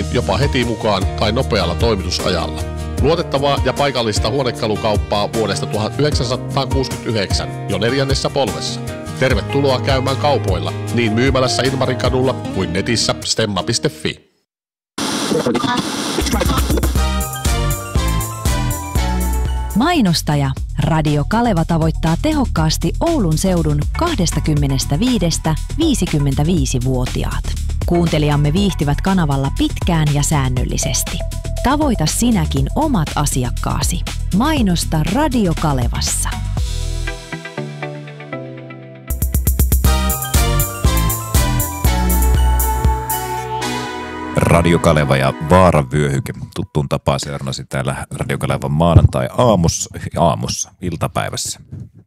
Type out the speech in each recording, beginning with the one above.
jopa heti mukaan tai nopealla toimitusajalla. Luotettavaa ja paikallista huonekalukauppaa vuodesta 1969 jo 4. polvessa. Tervetuloa käymään kaupoilla niin myymälässä Ilmarin kadulla kuin netissä stemma.fi. Mainostaja Radio Kaleva tavoittaa tehokkaasti Oulun seudun 25–55-vuotiaat. Kuuntelijamme viihtyvät kanavalla pitkään ja säännöllisesti. Tavoita sinäkin omat asiakkaasi. Mainosta Radio Kalevassa. Radio Kaleva ja Vaaran vyöhyke. Tuttuun tapaan seurannasi täällä Radio Kalevan aamussa, iltapäivässä.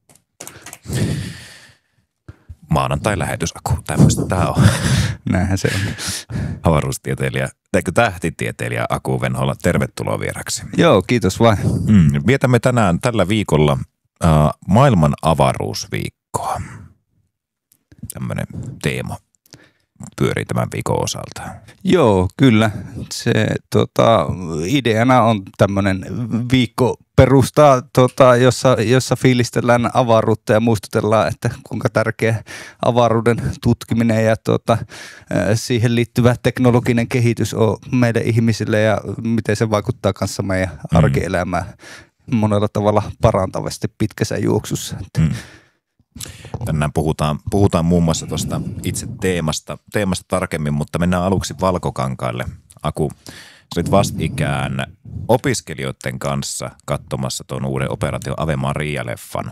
Maanantai-lähetys, Aku. Tämmöistä tää on. Näinhän se on. Avaruustieteilijä, tähtitieteilijä Aku Venhola. Tervetuloa vieraksi. Joo, kiitos vain. Vietämme tänään tällä viikolla maailman avaruusviikkoa. Tämmöinen teema pyörii tämän viikon osalta. Joo, kyllä. Se ideana on tämmöinen viikko perustaa, jossa fiilistellään avaruutta ja muistutellaan, että kuinka tärkeä avaruuden tutkiminen ja siihen liittyvä teknologinen kehitys on meidän ihmisille ja miten se vaikuttaa kanssa meidän arkielämään monella tavalla parantavasti pitkässä juoksussa. Tänään puhutaan muun muassa tuosta itse teemasta tarkemmin, mutta mennään aluksi Valkokankaille. Aku, sä olit vastikään opiskelijoiden kanssa katsomassa tuon uuden Operaatio Ave Maria-leffan.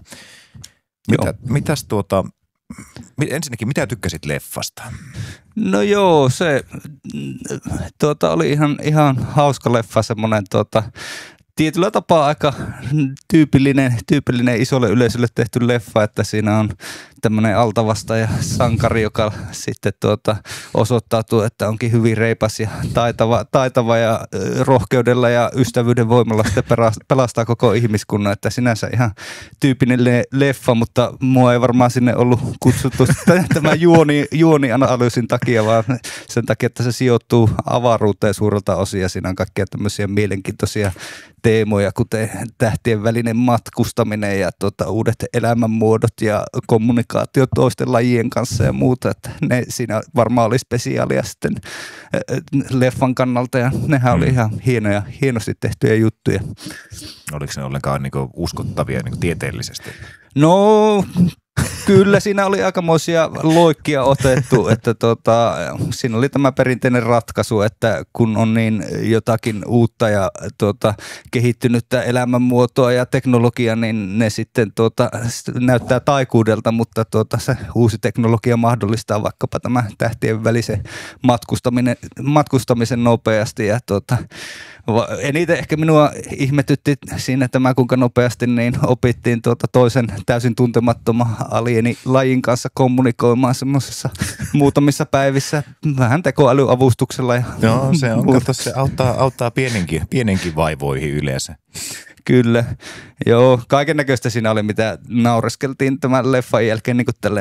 Ensinnäkin, mitä tykkäsit leffasta? No joo, se oli ihan hauska leffa, semmoinen tietyllä tapaa aika tyypillinen isolle yleisölle tehty leffa, että siinä on tämmöinen altavastaaja sankari, joka sitten osoittautuu, että onkin hyvin reipas ja taitava ja rohkeudella ja ystävyyden voimalla sitten pelastaa koko ihmiskunnan, että sinänsä ihan tyypillinen leffa, mutta mua ei varmaan sinne ollut kutsuttu tämän juonianalyysin takia, vaan sen takia, että se sijoittuu avaruuteen suurelta osin ja siinä on kaikkia tämmöisiä mielenkiintoisia teemoja, kuten tähtien välinen matkustaminen ja uudet elämänmuodot ja kommunikaatio toisten lajien kanssa ja muuta, että ne siinä varmaan oli spesiaalia sitten leffan kannalta ja nehän oli ihan hienosti tehtyjä juttuja. Oliko ne ollenkaan uskottavia tieteellisesti? No kyllä siinä oli aikamoisia loikkia otettu, että siinä oli tämä perinteinen ratkaisu, että kun on niin jotakin uutta ja kehittynyttä elämänmuotoa ja teknologiaa, niin ne sitten näyttää taikuudelta, mutta se uusi teknologia mahdollistaa vaikkapa tämä tähtien välisen matkustamisen nopeasti ja eniten ehkä minua ihmetytti siinä tämä, kuinka nopeasti niin opittiin toisen täysin tuntemattoman alienilajin kanssa kommunikoimaan semmoisessa muutamissa päivissä vähän tekoälyavustuksella. Joo, se on. Kato, se auttaa pienenkin vaivoihin yleensä. Kyllä. Joo, kaiken näköistä siinä oli, mitä naureskeltiin tämän leffan jälkeen,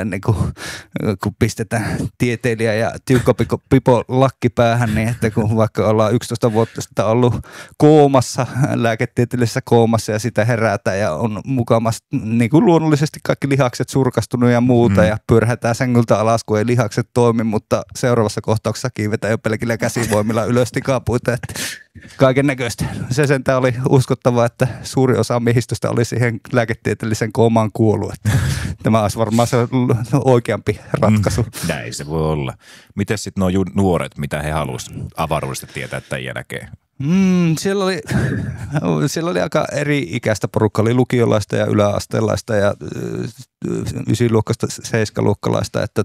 kun pistetään tieteilijä ja tiukka pipo lakki päähän, niin että kun vaikka ollaan 11 vuotta sitten ollut koomassa, lääketieteellisessä koomassa ja sitä herätään ja on mukamassa luonnollisesti kaikki lihakset surkastunut ja muuta ja pyörhätään sängyltä alas, kun ei lihakset toimi, mutta seuraavassa kohtauksessa kiivetään jo pelkillä käsivoimilla ylös tikapuita, että kaiken näköistä. Se sentään oli uskottavaa, että suuri osa miehistöstä oli siihen lääketieteellisen koomaan kuollut. Että tämä olisi varmaan se oikeampi ratkaisu. Näin se voi olla. Miten sitten nuo nuoret, mitä he halusivat avaruudesta tietää tämän jälkeen? Siellä oli aika eri-ikäistä porukka, oli lukiolaista ja yläasteelaista ja 9-luokkasta 7-luokkalaista, että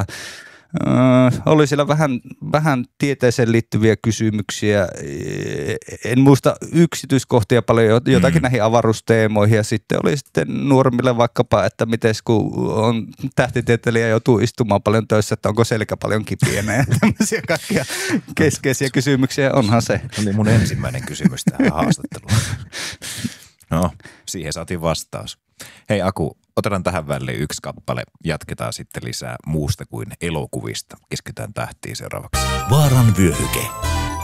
oli siellä vähän tieteeseen liittyviä kysymyksiä. En muista yksityiskohtia paljon, jotakin näihin avaruusteemoihin ja sitten oli sitten nuoremmille vaikkapa, että miten kun on tähtitieteilijä joutuu istumaan paljon töissä, että onko selkä paljon kipienä ja tämmöisiä kaikkia keskeisiä kysymyksiä, onhan se. Oli mun ensimmäinen kysymys tähän haastatteluun. No, siihen saatiin vastaus. Hei Aku, otetaan tähän väliin yksi kappale. Jatketaan sitten lisää muusta kuin elokuvista. Keskitytään tähtiin seuraavaksi. Vaaran vyöhyke.